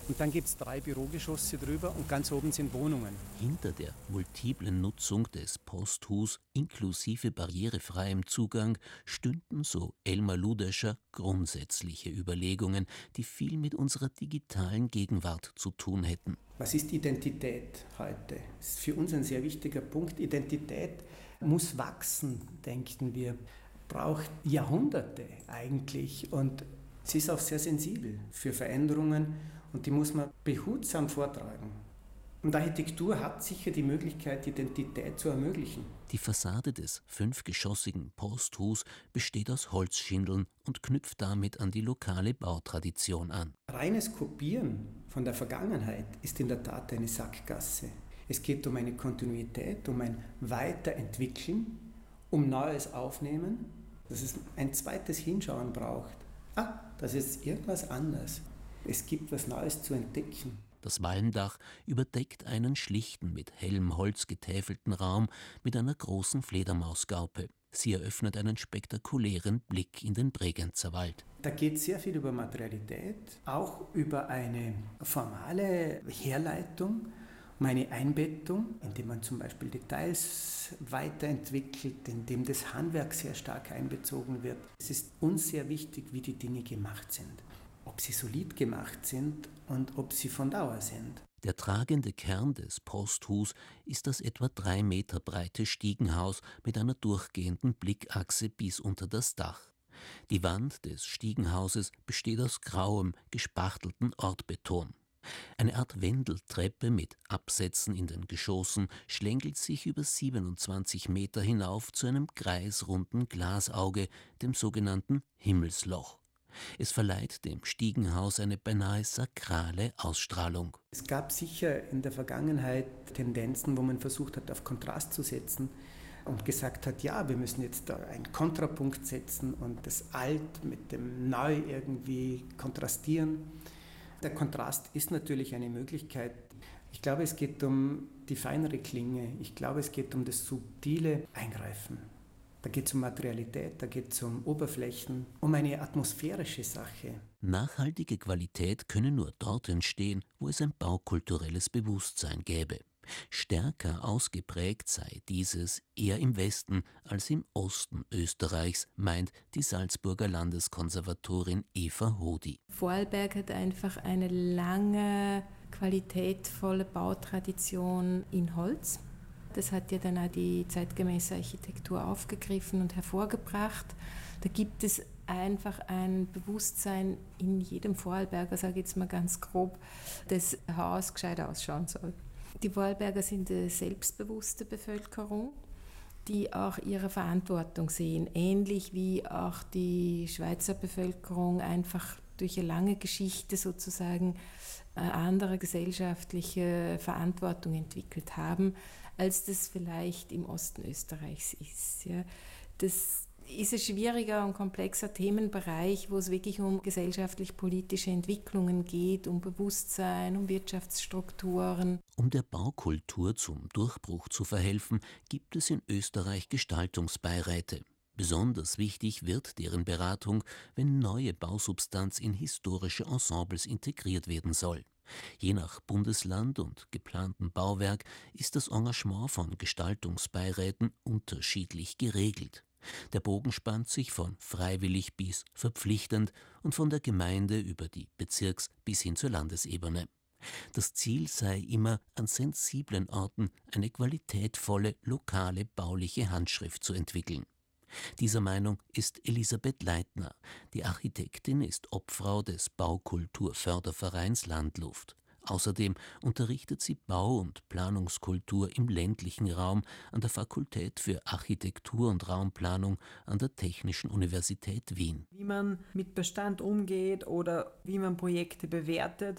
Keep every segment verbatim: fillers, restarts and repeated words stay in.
Und dann gibt es drei Bürogeschosse drüber und ganz oben sind Wohnungen. Hinter der multiplen Nutzung des Posthus inklusive barrierefreiem Zugang stünden, so Elmar Ludescher, grundsätzliche Überlegungen, die viel mit unserer digitalen Gegenwart zu tun hätten. Was ist Identität heute? Das ist für uns ein sehr wichtiger Punkt. Identität muss wachsen, denken wir, braucht Jahrhunderte eigentlich und sie ist auch sehr sensibel für Veränderungen und die muss man behutsam vortragen. Und Architektur hat sicher die Möglichkeit, Identität zu ermöglichen. Die Fassade des fünfgeschossigen Posthus besteht aus Holzschindeln und knüpft damit an die lokale Bautradition an. Reines Kopieren von der Vergangenheit ist in der Tat eine Sackgasse. Es geht um eine Kontinuität, um ein Weiterentwickeln, um Neues aufnehmen, dass es ein zweites Hinschauen braucht. Ah, das ist irgendwas anderes. Es gibt was Neues zu entdecken. Das Walmdach überdeckt einen schlichten, mit hellem Holz getäfelten Raum mit einer großen Fledermausgaupe. Sie eröffnet einen spektakulären Blick in den Bregenzer Wald. Da geht sehr viel über Materialität, auch über eine formale Herleitung, um eine Einbettung, indem man zum Beispiel Details weiterentwickelt, indem das Handwerk sehr stark einbezogen wird. Es ist uns sehr wichtig, wie die Dinge gemacht sind. Ob sie solid gemacht sind und ob sie von Dauer sind. Der tragende Kern des Posthus ist das etwa drei Meter breite Stiegenhaus mit einer durchgehenden Blickachse bis unter das Dach. Die Wand des Stiegenhauses besteht aus grauem, gespachtelten Ortbeton. Eine Art Wendeltreppe mit Absätzen in den Geschossen schlängelt sich über siebenundzwanzig Meter hinauf zu einem kreisrunden Glasauge, dem sogenannten Himmelsloch. Es verleiht dem Stiegenhaus eine beinahe sakrale Ausstrahlung. Es gab sicher in der Vergangenheit Tendenzen, wo man versucht hat, auf Kontrast zu setzen und gesagt hat, ja, wir müssen jetzt da einen Kontrapunkt setzen und das Alt mit dem Neu irgendwie kontrastieren. Der Kontrast ist natürlich eine Möglichkeit. Ich glaube, es geht um die feinere Klinge. Ich glaube, es geht um das subtile Eingreifen. Da geht es um Materialität, da geht es um Oberflächen, um eine atmosphärische Sache. Nachhaltige Qualität könne nur dort entstehen, wo es ein baukulturelles Bewusstsein gäbe. Stärker ausgeprägt sei dieses eher im Westen als im Osten Österreichs, meint die Salzburger Landeskonservatorin Eva Hodi. Vorarlberg hat einfach eine lange, qualitätvolle Bautradition in Holz. Das hat ja dann auch die zeitgemäße Architektur aufgegriffen und hervorgebracht. Da gibt es einfach ein Bewusstsein in jedem Vorarlberger, sage ich jetzt mal ganz grob, das Haus gescheit ausschauen soll. Die Vorarlberger sind eine selbstbewusste Bevölkerung, die auch ihre Verantwortung sehen, ähnlich wie auch die Schweizer Bevölkerung einfach durch eine lange Geschichte sozusagen eine andere gesellschaftliche Verantwortung entwickelt haben, als das vielleicht im Osten Österreichs ist. Ja. Das ist ein schwieriger und komplexer Themenbereich, wo es wirklich um gesellschaftlich-politische Entwicklungen geht, um Bewusstsein, um Wirtschaftsstrukturen. Um der Baukultur zum Durchbruch zu verhelfen, gibt es in Österreich Gestaltungsbeiräte. Besonders wichtig wird deren Beratung, wenn neue Bausubstanz in historische Ensembles integriert werden soll. Je nach Bundesland und geplantem Bauwerk ist das Engagement von Gestaltungsbeiräten unterschiedlich geregelt. Der Bogen spannt sich von freiwillig bis verpflichtend und von der Gemeinde über die Bezirks- bis hin zur Landesebene. Das Ziel sei immer, an sensiblen Orten eine qualitätvolle, lokale bauliche Handschrift zu entwickeln. Dieser Meinung ist Elisabeth Leitner. Die Architektin ist Obfrau des Baukulturfördervereins Landluft. Außerdem unterrichtet sie Bau- und Planungskultur im ländlichen Raum an der Fakultät für Architektur und Raumplanung an der Technischen Universität Wien. Wie man mit Bestand umgeht oder wie man Projekte bewertet,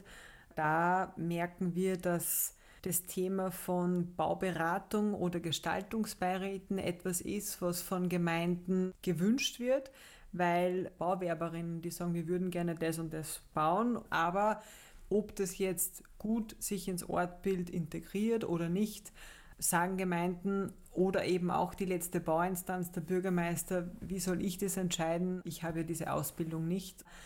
da merken wir, dass das Thema von Bauberatung oder Gestaltungsbeiräten etwas ist, was von Gemeinden gewünscht wird, weil Bauwerberinnen, die sagen, wir würden gerne das und das bauen, aber ob das jetzt gut sich ins Ortbild integriert oder nicht, sagen Gemeinden oder eben auch die letzte Bauinstanz, der Bürgermeister, wie soll ich das entscheiden? Ich habe ja diese Ausbildung nicht.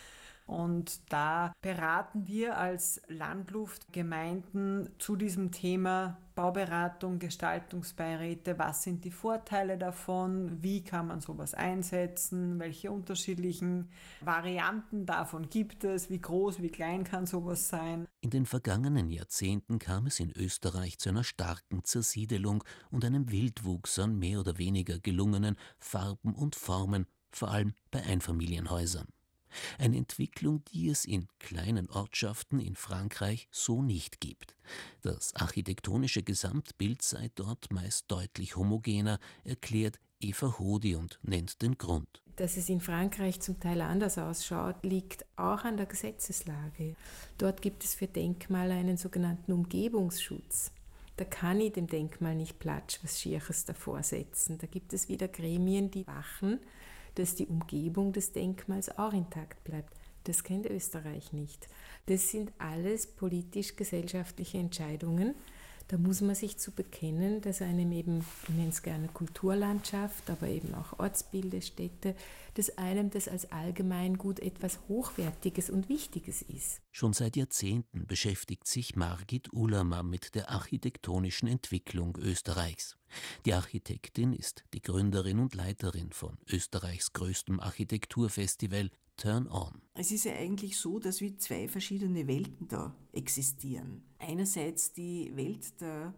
Und da beraten wir als Landluftgemeinden zu diesem Thema Bauberatung, Gestaltungsbeiräte, was sind die Vorteile davon, wie kann man sowas einsetzen, welche unterschiedlichen Varianten davon gibt es, wie groß, wie klein kann sowas sein. In den vergangenen Jahrzehnten kam es in Österreich zu einer starken Zersiedelung und einem Wildwuchs an mehr oder weniger gelungenen Farben und Formen, vor allem bei Einfamilienhäusern. Eine Entwicklung, die es in kleinen Ortschaften in Frankreich so nicht gibt. Das architektonische Gesamtbild sei dort meist deutlich homogener, erklärt Eva Hodi und nennt den Grund. Dass es in Frankreich zum Teil anders ausschaut, liegt auch an der Gesetzeslage. Dort gibt es für Denkmale einen sogenannten Umgebungsschutz. Da kann ich dem Denkmal nicht platsch was Schieres davor setzen. Da gibt es wieder Gremien, die wachen, dass die Umgebung des Denkmals auch intakt bleibt. Das kennt Österreich nicht. Das sind alles politisch-gesellschaftliche Entscheidungen. Da muss man sich zu bekennen, dass einem eben, ich nenne es gerne Kulturlandschaft, aber eben auch Ortsbilder, Städte, dass einem das als Allgemeingut etwas Hochwertiges und Wichtiges ist. Schon seit Jahrzehnten beschäftigt sich Margit Uhlama mit der architektonischen Entwicklung Österreichs. Die Architektin ist die Gründerin und Leiterin von Österreichs größtem Architekturfestival Turn On. Es ist ja eigentlich so, dass wie zwei verschiedene Welten da existieren. Einerseits die Welt der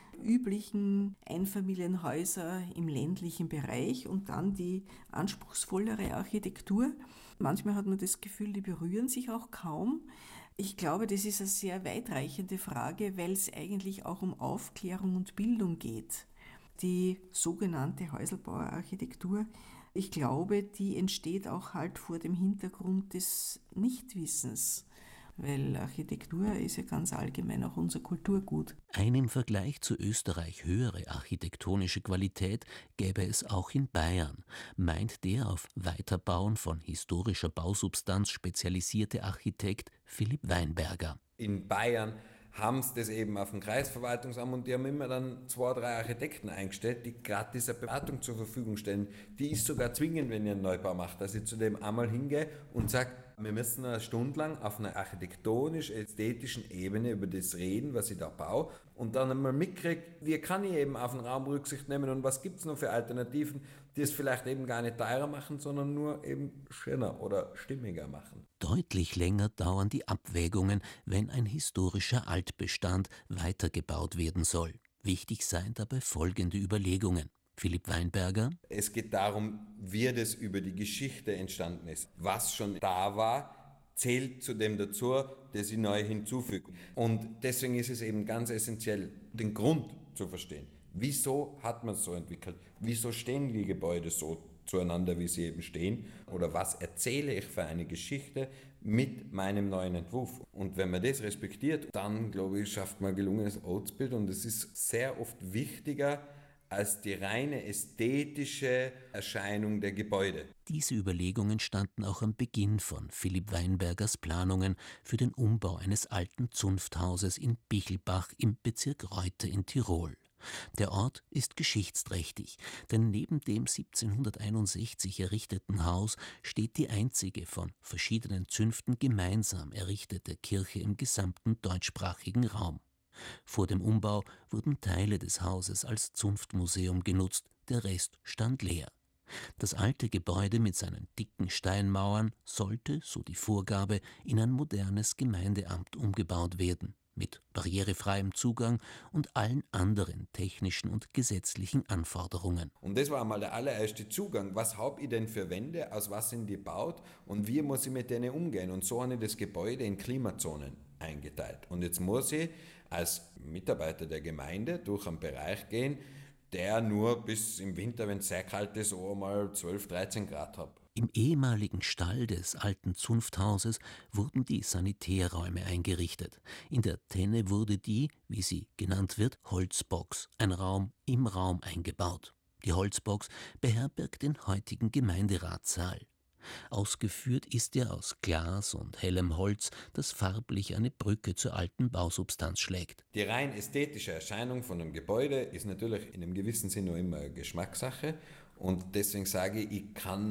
üblichen Einfamilienhäuser im ländlichen Bereich und dann die anspruchsvollere Architektur. Manchmal hat man das Gefühl, die berühren sich auch kaum. Ich glaube, das ist eine sehr weitreichende Frage, weil es eigentlich auch um Aufklärung und Bildung geht. Die sogenannte Häuselbauerarchitektur, ich glaube, die entsteht auch halt vor dem Hintergrund des Nichtwissens, weil Architektur ist ja ganz allgemein auch unser Kulturgut. Eine im Vergleich zu Österreich höhere architektonische Qualität gäbe es auch in Bayern, meint der auf Weiterbauen von historischer Bausubstanz spezialisierte Architekt Philipp Weinberger. In Bayern haben sie das eben auf dem Kreisverwaltungsamt und die haben immer dann zwei, drei Architekten eingestellt, die gratis eine Beratung zur Verfügung stellen. Die ist sogar zwingend, wenn ihr einen Neubau macht, dass ich zu dem einmal hingehe und sage, wir müssen eine Stunde lang auf einer architektonisch-ästhetischen Ebene über das reden, was ich da baue und dann einmal mitkriege, wie kann ich eben auf den Raum Rücksicht nehmen und was gibt es noch für Alternativen, die es vielleicht eben gar nicht teurer machen, sondern nur eben schöner oder stimmiger machen. Deutlich länger dauern die Abwägungen, wenn ein historischer Altbestand weitergebaut werden soll. Wichtig seien dabei folgende Überlegungen. Philipp Weinberger. Es geht darum, wie das über die Geschichte entstanden ist. Was schon da war, zählt zu dem dazu, das ich neu hinzufüge. Und deswegen ist es eben ganz essentiell, den Grund zu verstehen. Wieso hat man es so entwickelt? Wieso stehen die Gebäude so zueinander, wie sie eben stehen? Oder was erzähle ich für eine Geschichte mit meinem neuen Entwurf? Und wenn man das respektiert, dann, glaube ich, schafft man ein gelungenes Ortsbild. Und es ist sehr oft wichtiger als die reine ästhetische Erscheinung der Gebäude. Diese Überlegungen standen auch am Beginn von Philipp Weinbergers Planungen für den Umbau eines alten Zunfthauses in Bichelbach im Bezirk Reute in Tirol. Der Ort ist geschichtsträchtig, denn neben dem siebzehnhunderteinundsechzig errichteten Haus steht die einzige von verschiedenen Zünften gemeinsam errichtete Kirche im gesamten deutschsprachigen Raum. Vor dem Umbau wurden Teile des Hauses als Zunftmuseum genutzt, der Rest stand leer. Das alte Gebäude mit seinen dicken Steinmauern sollte, so die Vorgabe, in ein modernes Gemeindeamt umgebaut werden, mit barrierefreiem Zugang und allen anderen technischen und gesetzlichen Anforderungen. Und das war einmal der allererste Zugang. Was habe ich denn für Wände, aus was sind die gebaut und wie muss ich mit denen umgehen? Und so habe ich das Gebäude in Klimazonen eingeteilt. Und jetzt muss ich als Mitarbeiter der Gemeinde durch einen Bereich gehen, der nur bis im Winter, wenn es sehr kalt ist, auch mal zwölf, dreizehn Grad hat. Im ehemaligen Stall des alten Zunfthauses wurden die Sanitärräume eingerichtet. In der Tenne wurde die, wie sie genannt wird, Holzbox, ein Raum im Raum eingebaut. Die Holzbox beherbergt den heutigen Gemeinderatssaal. Ausgeführt ist er aus Glas und hellem Holz, das farblich eine Brücke zur alten Bausubstanz schlägt. Die rein ästhetische Erscheinung von einem Gebäude ist natürlich in einem gewissen Sinne nur immer eine Geschmackssache und deswegen sage ich, ich kann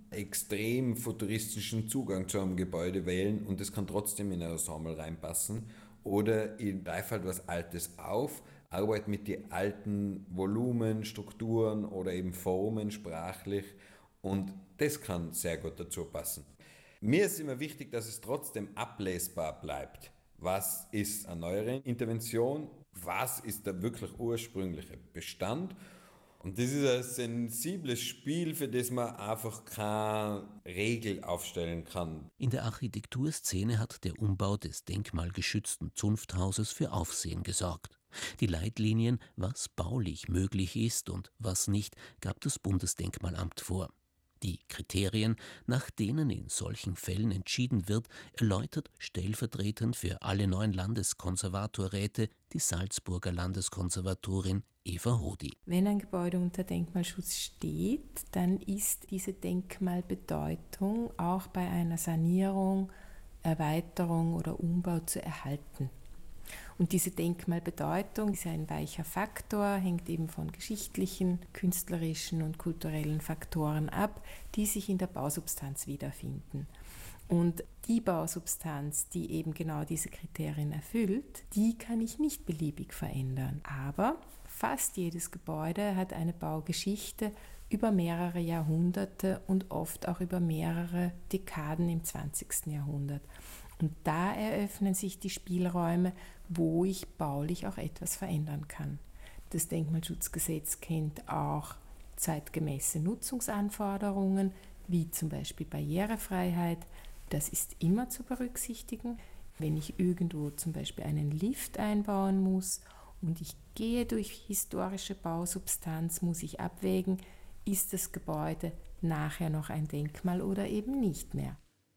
extrem futuristischen Zugang zu einem Gebäude wählen und das kann trotzdem in ein Ensemble reinpassen. Oder ich greife halt was Altes auf, arbeite mit den alten Volumen, Strukturen oder eben Formen sprachlich und das kann sehr gut dazu passen. Mir ist immer wichtig, dass es trotzdem ablesbar bleibt. Was ist eine neuere Intervention? Was ist der wirklich ursprüngliche Bestand? Und das ist ein sensibles Spiel, für das man einfach keine Regel aufstellen kann. In der Architekturszene hat der Umbau des denkmalgeschützten Zunfthauses für Aufsehen gesorgt. Die Leitlinien, was baulich möglich ist und was nicht, gab das Bundesdenkmalamt vor. Die Kriterien, nach denen in solchen Fällen entschieden wird, erläutert stellvertretend für alle neun Landeskonservatorräte die Salzburger Landeskonservatorin Eva Hodi. Wenn ein Gebäude unter Denkmalschutz steht, dann ist diese Denkmalbedeutung auch bei einer Sanierung, Erweiterung oder Umbau zu erhalten. Und diese Denkmalbedeutung ist ein weicher Faktor, hängt eben von geschichtlichen, künstlerischen und kulturellen Faktoren ab, die sich in der Bausubstanz wiederfinden. Und die Bausubstanz, die eben genau diese Kriterien erfüllt, die kann ich nicht beliebig verändern. Aber fast jedes Gebäude hat eine Baugeschichte über mehrere Jahrhunderte und oft auch über mehrere Dekaden im zwanzigsten Jahrhundert. Und da eröffnen sich die Spielräume, wo ich baulich auch etwas verändern kann. Das Denkmalschutzgesetz kennt auch zeitgemäße Nutzungsanforderungen, wie zum Beispiel Barrierefreiheit. Das ist immer zu berücksichtigen. Wenn ich irgendwo zum Beispiel einen Lift einbauen muss und ich gehe durch historische Bausubstanz, muss ich abwägen, ist das Gebäude nachher noch ein Denkmal oder eben nicht mehr.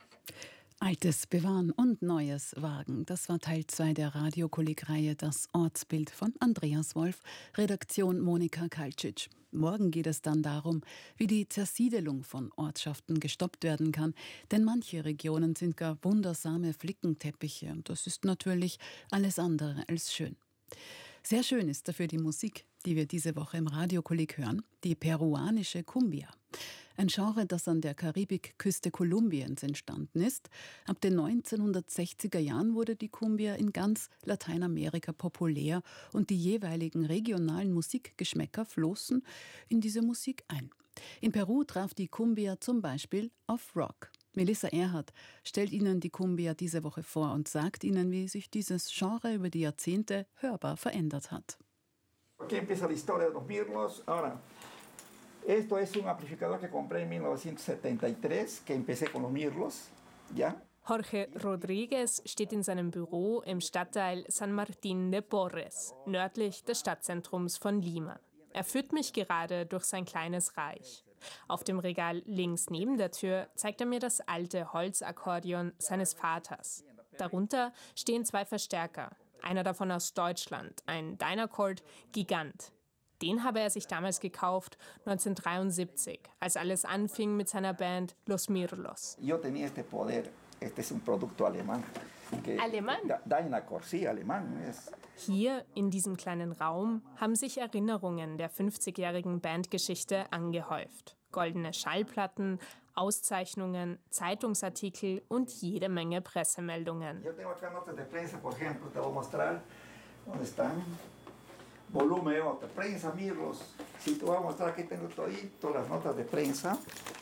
Altes bewahren und Neues wagen. Das war Teil zwei der Radiokolleg-Reihe Das Ortsbild von Andreas Wolf, Redaktion Monika Kaltschitsch. Morgen geht es dann darum, wie die Zersiedelung von Ortschaften gestoppt werden kann, denn manche Regionen sind gar wundersame Flickenteppiche und das ist natürlich alles andere als schön. Sehr schön ist dafür die Musik, die wir diese Woche im Radiokolleg hören, die peruanische Cumbia. Ein Genre, das an der Karibikküste Kolumbiens entstanden ist. Ab den neunzehnhundertsechziger Jahren wurde die Cumbia in ganz Lateinamerika populär und die jeweiligen regionalen Musikgeschmäcker flossen in diese Musik ein. In Peru traf die Cumbia zum Beispiel auf Rock. Melissa Erhardt stellt Ihnen die Cumbia diese Woche vor und sagt Ihnen, wie sich dieses Genre über die Jahrzehnte hörbar verändert hat. Aquí empieza la historia de los mirlos. Ahora, esto es un amplificador que compré en mil novecientos setenta y tres, que empecé con los mirlos, ¿ya? Jorge Rodriguez steht in seinem Büro im Stadtteil San Martín de Porres, nördlich des Stadtzentrums von Lima. Er führt mich gerade durch sein kleines Reich. Auf dem Regal links neben der Tür zeigt er mir das alte Holzakkordeon seines Vaters. Darunter stehen zwei Verstärker, einer davon aus Deutschland, ein Dynacord Gigant. Den habe er sich damals gekauft, neunzehnhundertdreiundsiebzig, als alles anfing mit seiner Band Los Mirlos. Yo tenía este poder, este es un producto alemán. Alemán? Dynacord, sí, alemán. Hier, in diesem kleinen Raum, haben sich Erinnerungen der fünfzigjährigen Bandgeschichte angehäuft. Goldene Schallplatten, Auszeichnungen, Zeitungsartikel und jede Menge Pressemeldungen. Yo tengo acá notas de prensa, por ejemplo, te voy a mostrar dónde están. Volumen de nota de prensa, Mirlos. Sí, te voy a mostrar, aquí tengo todito las notas de prensa.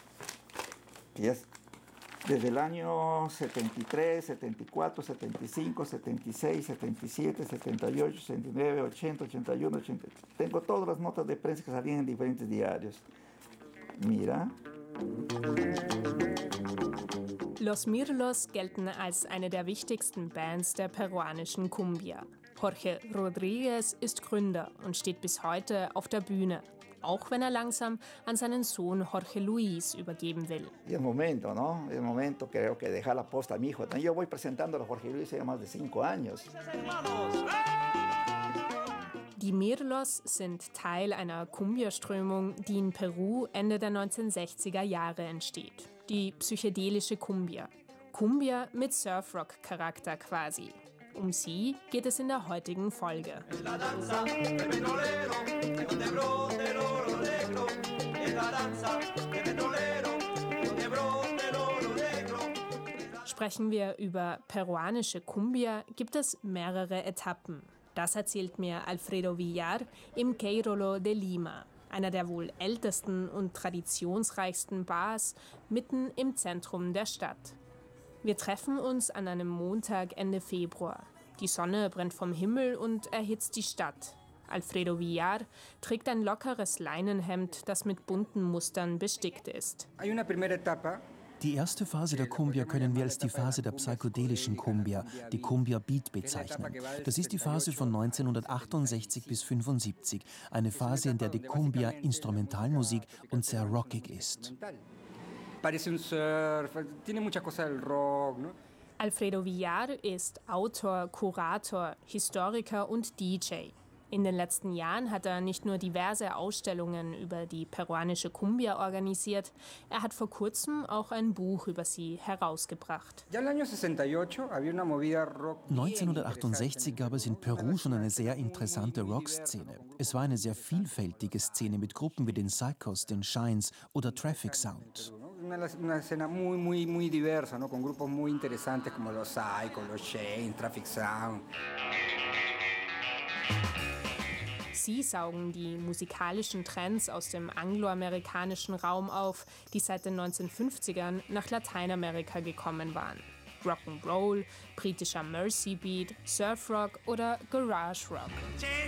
Que ya es desde el año setenta y tres, setenta y cuatro, setenta y cinco, setenta y seis, setenta y siete, setenta y ocho, setenta y nueve, ochenta, ochenta y uno, ochenta. Tengo todas las notas de prensa que salían en diferentes diarios. Mira. Los Mirlos gelten als eine der wichtigsten Bands der peruanischen Cumbia. Jorge Rodriguez ist Gründer und steht bis heute auf der Bühne, auch wenn er langsam an seinen Sohn Jorge Luis übergeben will. Y el momento, ¿no? El momento creo que dejar la posta a mi hijo. Yo voy presentando a Jorge Luis hace más de cinco años. Die Mirlos sind Teil einer Cumbia-Strömung, die in Peru Ende der neunzehnhundertsechziger Jahre entsteht. Die psychedelische Cumbia. Cumbia mit Surfrock-Charakter quasi. Um sie geht es in der heutigen Folge. Sprechen wir über peruanische Cumbia, gibt es mehrere Etappen. Das erzählt mir Alfredo Villar im Queirolo de Lima, einer der wohl ältesten und traditionsreichsten Bars mitten im Zentrum der Stadt. Wir treffen uns an einem Montag Ende Februar. Die Sonne brennt vom Himmel und erhitzt die Stadt. Alfredo Villar trägt ein lockeres Leinenhemd, das mit bunten Mustern bestickt ist. Die erste Phase der Cumbia können wir als die Phase der psychedelischen Cumbia, die Cumbia Beat, bezeichnen. Das ist die Phase von neunzehnhundertachtundsechzig bis fünfundsiebzig, eine Phase, in der die Cumbia Instrumentalmusik und sehr rockig ist. Alfredo Villar ist Autor, Kurator, Historiker und D J. In den letzten Jahren hat er nicht nur diverse Ausstellungen über die peruanische Cumbia organisiert, er hat vor kurzem auch ein Buch über sie herausgebracht. neunzehnhundertachtundsechzig gab es in Peru schon eine sehr interessante Rockszene. Es war eine sehr vielfältige Szene mit Gruppen wie den Psychos, den Shines oder Traffic Sound. Una escena muy, muy, muy diversa, ¿no? Con grupos muy interesantes como los Psychos, los Shines, Traffic Sound. Sie saugen die musikalischen Trends aus dem angloamerikanischen Raum auf, die seit den neunzehnhundertfünfzigern nach Lateinamerika gekommen waren. Rock'n'Roll, britischer Mersey Beat, Surfrock oder Garage Rock.